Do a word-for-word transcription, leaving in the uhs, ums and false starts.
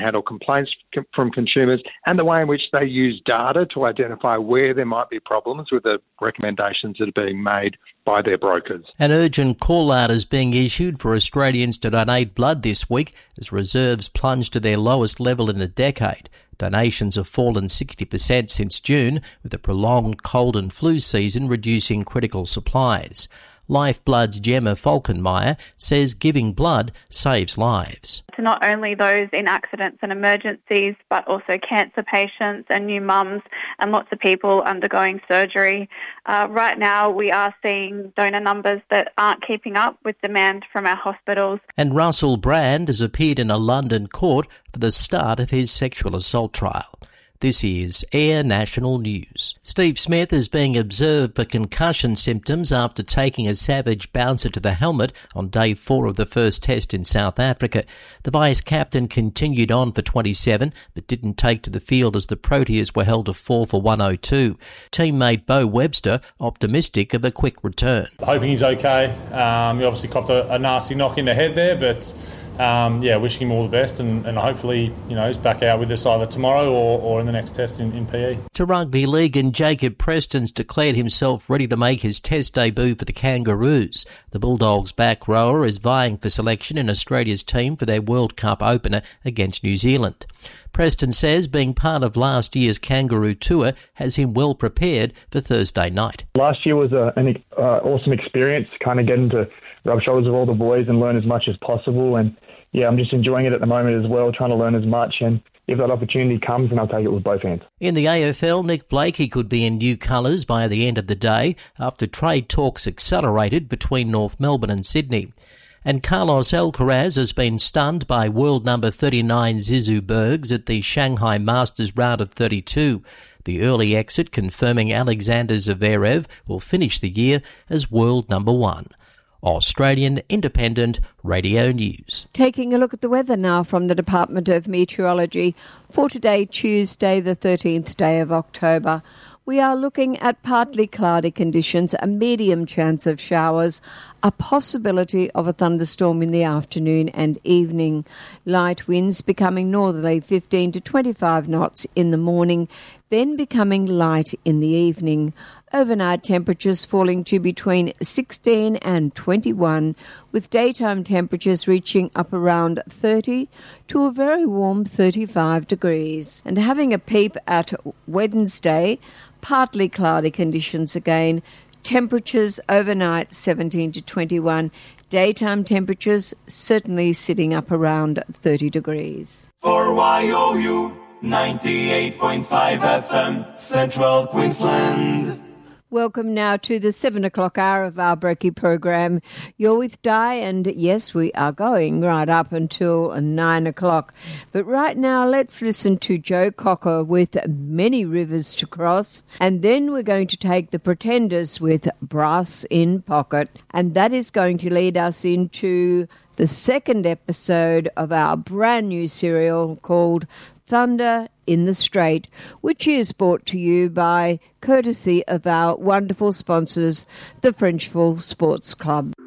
handle complaints from consumers, and the way in which they use data to identify where there might be problems with the recommendations that are being made by their brokers. An urgent call-out is being issued for Australians to donate blood this week as reserves plunge to their lowest level in a decade. Donations have fallen sixty percent since June, with a prolonged cold and flu season reducing critical supplies. Lifeblood's Gemma Falkenmeyer says giving blood saves lives. To not only those in accidents and emergencies, but also cancer patients and new mums and lots of people undergoing surgery. Uh, right now we are seeing donor numbers that aren't keeping up with demand from our hospitals. And Russell Brand has appeared in a London court for the start of his sexual assault trial. This is Air National News. Steve Smith is being observed for concussion symptoms after taking a savage bouncer to the helmet on day four of the first test in South Africa. The vice-captain continued on for twenty-seven, but didn't take to the field as the Proteas were held to four for one oh two. Teammate Bo Webster optimistic of a quick return. Hoping he's okay. Um, he obviously copped a, a nasty knock in the head there, but Um, yeah, wishing him all the best, and, and hopefully, you know, he's back out with us either tomorrow or, or in the next test in, in P E. To rugby league, and Jacob Preston's declared himself ready to make his test debut for the Kangaroos. The Bulldogs' back rower is vying for selection in Australia's team for their World Cup opener against New Zealand. Preston says being part of last year's Kangaroo tour has him well prepared for Thursday night. Last year was a, an uh, awesome experience, kind of getting to rub shoulders with all the boys and learn as much as possible. And yeah, I'm just enjoying it at the moment as well, trying to learn as much. And if that opportunity comes, then I'll take it with both hands. In the A F L, Nick Blakey could be in new colours by the end of the day after trade talks accelerated between North Melbourne and Sydney. And Carlos Alcaraz has been stunned by world number thirty-nine Zizou Bergs at the Shanghai Masters round of thirty-two. The early exit confirming Alexander Zverev will finish the year as world number one. Australian Independent Radio News. Taking a look at the weather now from the Department of Meteorology for today, Tuesday, the thirteenth day of October. We are looking at partly cloudy conditions, a medium chance of showers, a possibility of a thunderstorm in the afternoon and evening. Light winds becoming northerly fifteen to twenty-five knots in the morning, then becoming light in the evening. Overnight temperatures falling to between sixteen and twenty-one, with daytime temperatures reaching up around thirty to a very warm thirty-five degrees. And having a peep at Wednesday, partly cloudy conditions again, temperatures overnight seventeen to twenty-one, daytime temperatures certainly sitting up around thirty degrees. For Y O U ninety-eight point five F M, Central Queensland. Welcome now to the seven o'clock hour of our Brekkie program. You're with Di, and yes, we are going right up until nine o'clock. But right now, let's listen to Joe Cocker with Many Rivers to Cross, and then we're going to take the Pretenders with Brass in Pocket, and that is going to lead us into the second episode of our brand new serial called Thunder in the Strait, which is brought to you by courtesy of our wonderful sponsors, the Frenchville Sports Club.